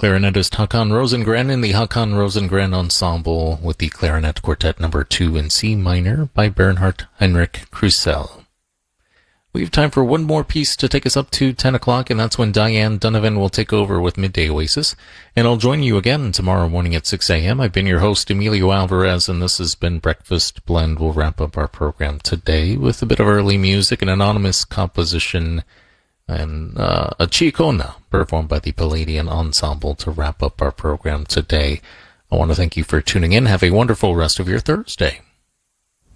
clarinetist Hakan Rosengren in the Hakan Rosengren Ensemble with the Clarinet Quartet No. 2 in C minor by Bernhard Heinrich Krusell. We have time for one more piece to take us up to 10 o'clock, and that's when Diane Donovan will take over with Midday Oasis. And I'll join you again tomorrow morning at 6 a.m. I've been your host, Emilio Alvarez, and this has been Breakfast Blend. We'll wrap up our program today with a bit of early music, an anonymous composition, and a Chicona performed by the Palladian Ensemble to wrap up our program today. I want to thank you for tuning in. Have a wonderful rest of your Thursday.